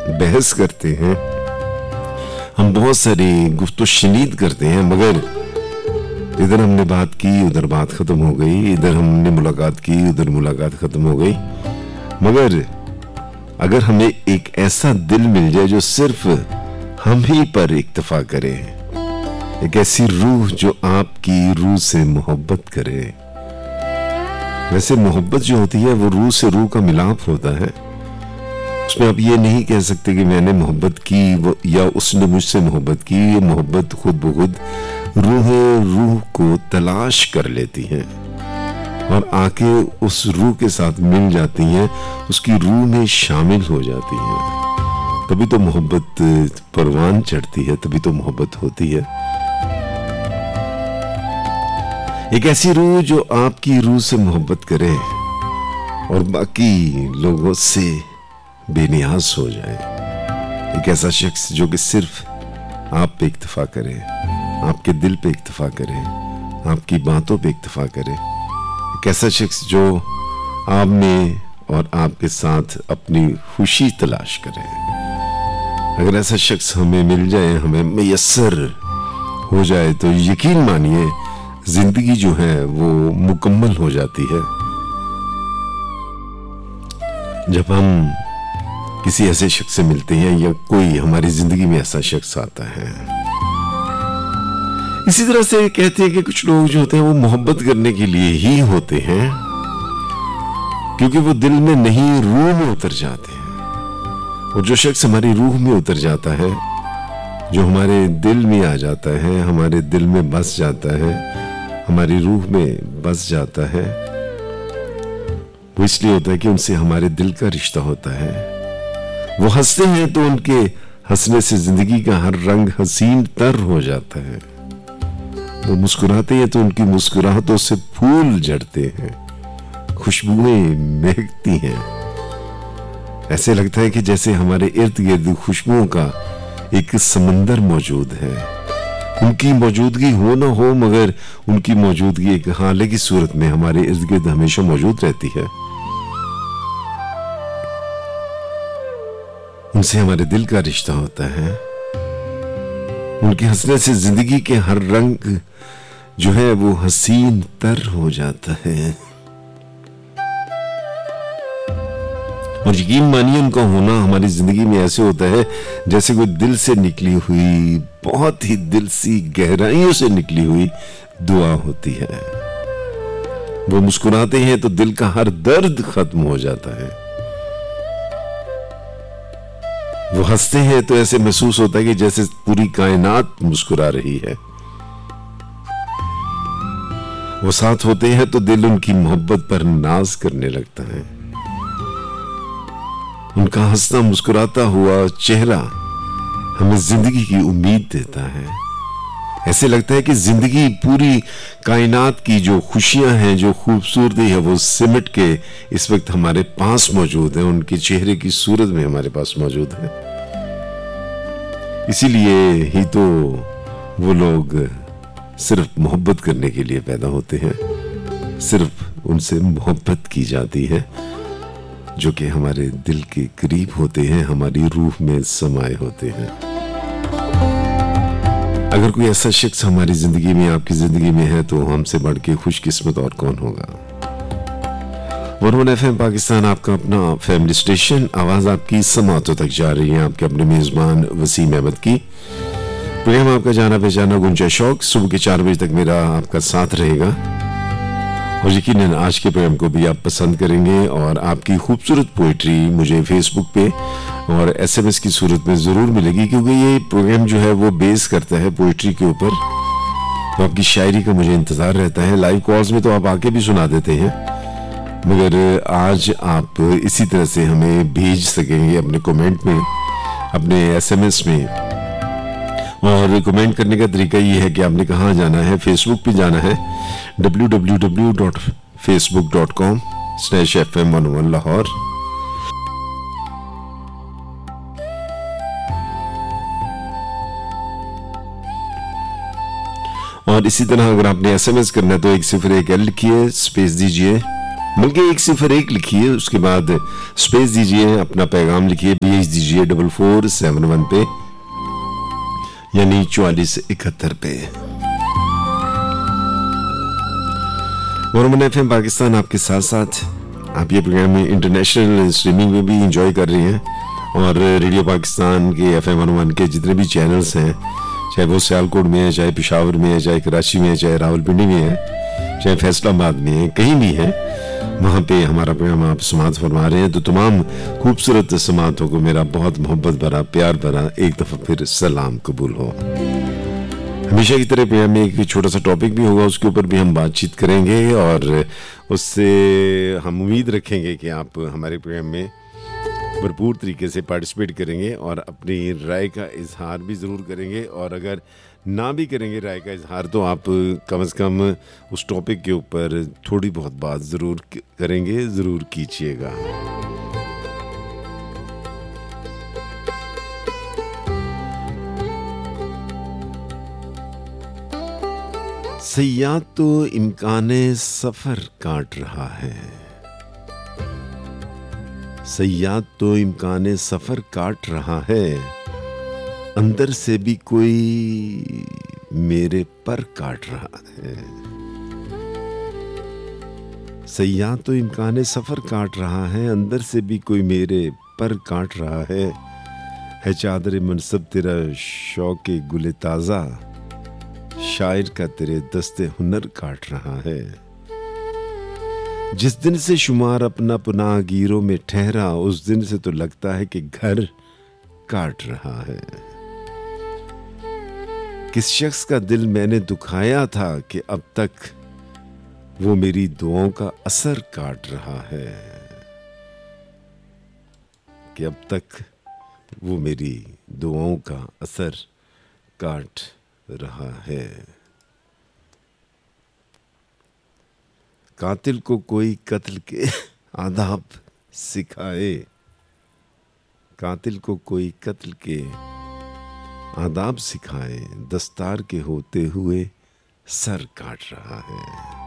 बहस करते हैं, हम बहुत सारी गुफ्तो शनीद करते हैं, मगर इधर हमने बात की उधर बात खत्म हो गई, इधर हमने मुलाकात की उधर मुलाकात खत्म हो गई। मगर अगर हमें एक ऐसा दिल मिल जाए जो सिर्फ हम ही पर इक्तफा करे, एक ऐसी रूह जो आपकी रूह से मोहब्बत करे। वैसे मोहब्बत जो होती है वो रूह से रूह का मिलाप होता है, उसमें आप ये नहीं कह सकते कि मैंने मोहब्बत की या उसने मुझसे मोहब्बत की। ये मोहब्बत खुद ब खुद रूह को तलाश कर लेती है और आके उस रूह के साथ मिल जाती हैं, उसकी रूह में शामिल हो जाती हैं। तभी तो मोहब्बत परवान चढ़ती है, तभी तो मोहब्बत होती है। एक ऐसी रूह जो आपकी रूह से मोहब्बत करे और बाकी लोगों से बेनियाज हो जाए। एक ऐसा शख्स जो कि सिर्फ आप पे इक्तफा करे, आपके दिल पे इक्तफा करे, आपकी बातों पे इक्तफा करे। एक ऐसा शख्स जो आप में और आपके साथ अपनी खुशी तलाश करे। अगर ऐसा शख्स हमें मिल जाए, हमें मैसर हो जाए, तो यकीन मानिए जिंदगी जो है वो मुकम्मल हो जाती है। जब हम किसी ऐसे शख्स से मिलते हैं या कोई हमारी जिंदगी में ऐसा शख्स आता है। इसी तरह से कहते हैं कि कुछ लोग जो होते हैं वो मोहब्बत करने के लिए ही होते हैं, क्योंकि वो दिल में नहीं रूह में उतर जाते हैं। और जो शख्स हमारी रूह में उतर जाता है, जो हमारे दिल में आ जाता है, हमारे दिल में बस जाता है, हमारी रूह में बस जाता है, वो इसलिए होता है कि उनसे हमारे दिल का रिश्ता होता है। वो हंसते हैं तो उनके हंसने से जिंदगी का हर रंग हसीन तर हो जाता है। वो मुस्कुराते हैं तो उनकी मुस्कुराहटों से फूल झड़ते हैं, खुशबुएं महकती हैं। ऐसे लगता है कि जैसे हमारे इर्द गिर्द खुशबुओं का एक समंदर मौजूद है। उनकी मौजूदगी हो ना हो, मगर उनकी मौजूदगी एक हाले की सूरत में हमारे इर्द गिर्द हमेशा मौजूद रहती है। उनसे हमारे दिल का रिश्ता होता है। उनके हंसने से जिंदगी के हर रंग जो है वो हसीन तर हो जाता है। और यकीन मानिए उनका होना हमारी जिंदगी में ऐसे होता है जैसे कोई दिल से निकली हुई, बहुत ही दिल सी गहराइयों से निकली हुई दुआ होती है। वो मुस्कुराते हैं तो दिल का हर दर्द खत्म हो जाता है। वो हंसते हैं तो ऐसे महसूस होता है कि जैसे पूरी कायनात मुस्कुरा रही है। वो साथ होते हैं तो दिल उनकी मोहब्बत पर नाज करने लगता है। उनका हंसता मुस्कुराता हुआ चेहरा हमें जिंदगी की उम्मीद देता है। ऐसे लगता है कि जिंदगी पूरी कायनात की जो खुशियां हैं, जो खूबसूरती है, वो सिमट के इस वक्त हमारे पास मौजूद है, उनके चेहरे की सूरत में हमारे पास मौजूद है। इसीलिए ही तो वो लोग सिर्फ मोहब्बत करने के लिए पैदा होते हैं, सिर्फ उनसे मोहब्बत की जाती है, जो कि हमारे दिल के करीब होते हैं, हमारी रूह में समाये होते हैं। अगर कोई ऐसा शख्स हमारी जिंदगी में, आपकी जिंदगी में है, तो हमसे बढ़ के खुशकिस्मत और कौन होगा। 101 FM पाकिस्तान, आपका अपना फैमिली स्टेशन। आवाज आपकी समातों तक जा रही है, आपके अपने मेजबान वसीम अहमद की। प्रोग्राम आपका जाना पहचाना गुंजा शौक, सुबह के 4 बजे तक मेरा आपका साथ रहेगा। और यकीनन आज के प्रोग्राम को भी आप पसंद करेंगे और आपकी खूबसूरत पोइट्री मुझे फेसबुक पे और SMS की सूरत में जरूर मिलेगी, क्योंकि ये प्रोग्राम जो है वो बेस करता है पोइट्री के ऊपर। तो आपकी शायरी का मुझे इंतजार रहता है। लाइव कॉल्स में तो आप आके भी सुना देते हैं, मगर आज आप इसी तरह से हमें भेज सकेंगे अपने कमेंट में, अपने SMS में। और कमेंट करने का तरीका ये है कि आपने कहाँ जाना है, फेसबुक पे जाना है, www.facebook.com/FM101 लाहौर। और इसी तरह अगर आपने SMS करना है तो 101L लिखिए, स्पेस दीजिए बल्कि 101 लिखिए, उसके बाद स्पेस दीजिए, अपना पैगाम लिखिए, भेज दीजिए 4471 पे, यानी 4471 पे। मोरमन FM पाकिस्तान आपके साथ साथ। आप ये प्रोग्राम में इंटरनेशनल स्ट्रीमिंग में भी इंजॉय कर रही हैं, और रेडियो पाकिस्तान के FM 101 के जितने भी चैनल्स हैं, चाहे वो सियालकोट में है, चाहे पेशावर में है, चाहे कराची में है, चाहे रावलपिंडी में है, चाहे फैसलाबाद में है, कहीं भी है, वहाँ पे हमारा प्रोग्राम आप समाअत फरमा रहे हैं। तो तमाम खूबसूरत समाअतों को मेरा बहुत मोहब्बत भरा, प्यार भरा एक दफ़ा फिर सलाम कबूल हो। हमेशा की तरह प्रोग्राम में एक छोटा सा टॉपिक भी होगा, उसके ऊपर भी हम बातचीत करेंगे, और उससे हम उम्मीद रखेंगे कि आप हमारे प्रोग्राम में भरपूर तरीके से पार्टिसिपेट करेंगे और अपनी राय का इजहार भी ज़रूर करेंगे। और अगर ना भी करेंगे राय का इजहार, तो आप कम से कम उस टॉपिक के ऊपर थोड़ी बहुत बात ज़रूर करेंगे, ज़रूर कीजिएगा। सयाद तो इम्काने सफ़र काट रहा है, सयाद तो इम्काने सफ़र काट रहा है, अंदर से भी कोई मेरे पर काट रहा है। सयाद तो इम्काने सफ़र काट रहा है, अंदर से भी कोई मेरे पर काट रहा है चादर मनसब तेरा शौक़ गुले ताज़ा, शायर का तेरे दस्ते हुनर काट रहा है। जिस दिन से शुमार अपना पुनागीरों में ठहरा, उस दिन से तो लगता है कि घर काट रहा है। किस शख्स का दिल मैंने दुखाया था कि अब तक वो मेरी दुआओं का असर काट रहा है, कि अब तक वो मेरी दुआओं का असर काट रहा है। कातिल को कोई कत्ल के आदाब सिखाए, कातिल को कोई कत्ल के आदाब सिखाए, दस्तार के होते हुए सर काट रहा है,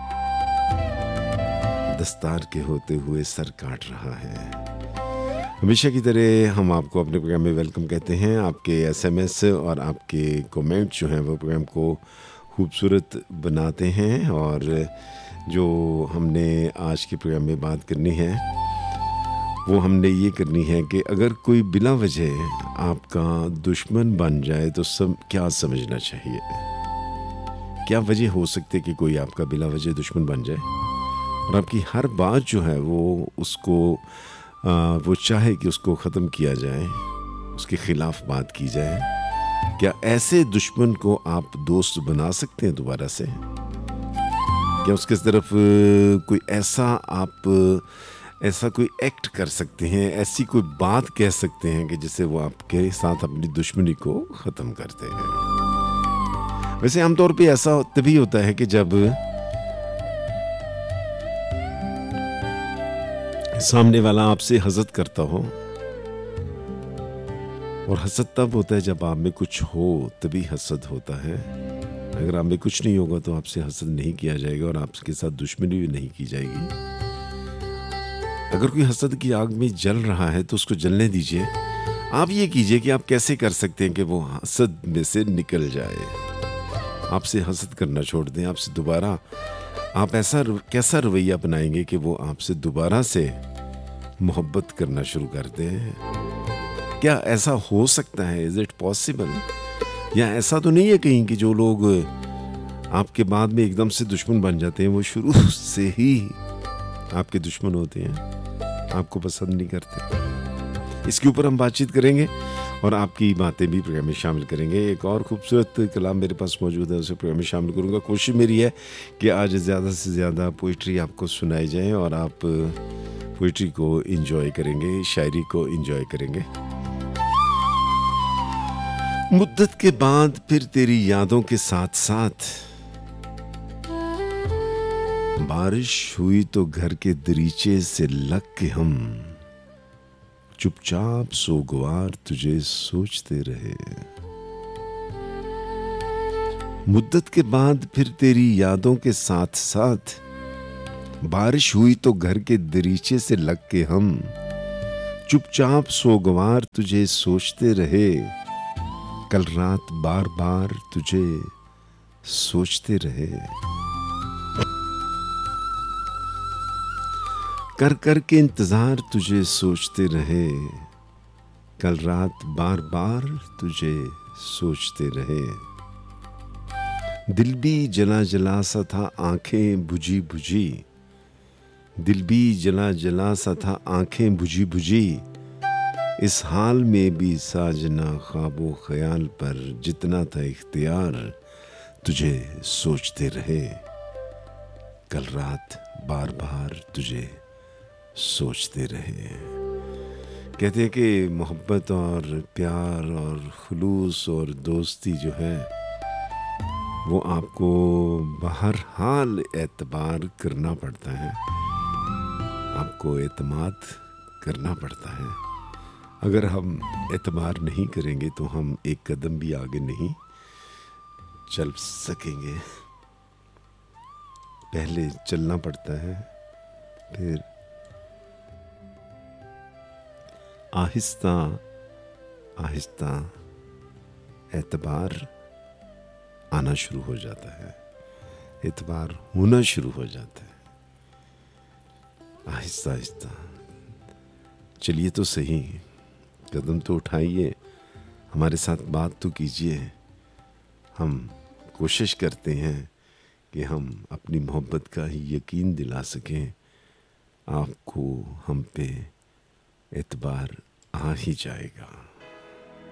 दस्तार के होते हुए सर काट रहा है। हमेशा की तरह हम आपको अपने प्रोग्राम में वेलकम कहते हैं। आपके SMS और आपके कमेंट जो हैं वो प्रोग्राम को खूबसूरत बनाते हैं, और जो हमने आज के प्रोग्राम में बात करनी है वो हमने ये करनी है कि अगर कोई बिला वजह आपका दुश्मन बन जाए तो क्या समझना चाहिए, क्या वजह हो सकती है कि कोई आपका बिला वजह दुश्मन बन जाए और आपकी हर बात जो है वो उसको वो चाहे कि उसको ख़त्म किया जाए, उसके ख़िलाफ़ बात की जाए। क्या ऐसे दुश्मन को आप दोस्त बना सकते हैं दोबारा से? क्या उसके तरफ कोई ऐसा कोई एक्ट कर सकते हैं, ऐसी कोई बात कह सकते हैं कि जिससे वो आपके साथ अपनी दुश्मनी को ख़त्म करते हैं? वैसे आमतौर पे ऐसा तभी होता है कि जब सामने वाला आपसे हसद करता हो, और हसद तब होता है जब आप में कुछ हो तभी हसद होता है। अगर आप में कुछ नहीं होगा तो आपसे हसद नहीं किया जाएगा और आपके साथ दुश्मनी भी नहीं की जाएगी। अगर कोई हसद की आग में जल रहा है तो उसको जलने दीजिए। आप ये कीजिए कि आप कैसे कर सकते हैं कि वो हसद में से निकल जाए, आपसे हसद करना छोड़ दें। आपसे दोबारा आप कैसा रवैया अपनाएंगे कि वो आपसे दोबारा से मोहब्बत करना शुरू कर दें? क्या ऐसा हो सकता है? Is it possible? या ऐसा तो नहीं है कहीं कि जो लोग आपके बाद में एकदम से दुश्मन बन जाते हैं वो शुरू से ही आपके दुश्मन होते हैं, आपको पसंद नहीं करते? इसके ऊपर हम बातचीत करेंगे और आपकी बातें भी प्रोग्राम में शामिल करेंगे। एक और खूबसूरत कलाम मेरे पास मौजूद है, उसे प्रोग्राम में शामिल करूँगा। कोशिश मेरी है कि आज ज़्यादा से ज़्यादा पोइट्री आपको सुनाई जाए और आप पोइट्री को एंजॉय करेंगे, शायरी को एंजॉय करेंगे। मुद्दत के बाद फिर तेरी यादों के साथ साथ बारिश हुई तो घर के दरीचे से लग के हम चुपचाप सोगवार तुझे सोचते रहे। मुद्दत के बाद फिर तेरी यादों के साथ साथ बारिश हुई तो घर के दरीचे से लग के हम चुपचाप सोगवार तुझे सोचते रहे, कल रात बार बार तुझे सोचते रहे। कर कर के इंतजार तुझे सोचते रहे, कल रात बार बार तुझे सोचते रहे। दिल भी जला जला सा था, आंखें बुझी बुझी, दिल भी जला जला सा था, आंखें बुझी बुझी। इस हाल में भी साजना ख्वाबो ख्याल पर जितना था इख्तियार तुझे सोचते रहे, कल रात बार बार तुझे सोचते रहे। कहते हैं कि मोहब्बत और प्यार और खुलूस और दोस्ती जो है वो आपको बहरहाल एतबार करना पड़ता है, आपको एतमाद करना पड़ता है। अगर हम एतबार नहीं करेंगे तो हम एक कदम भी आगे नहीं चल सकेंगे। पहले चलना पड़ता है, फिर आहिस्ता आहिस्ता एतबार आना शुरू हो जाता है, एतबार होना शुरू हो जाता है, आहिस्ता आहिस्ता। चलिए तो सही, कदम तो उठाइए, हमारे साथ बात तो कीजिए। हम कोशिश करते हैं कि हम अपनी मोहब्बत का ही यकीन दिला सकें, आपको हम पे एतबार आ ही जाएगा।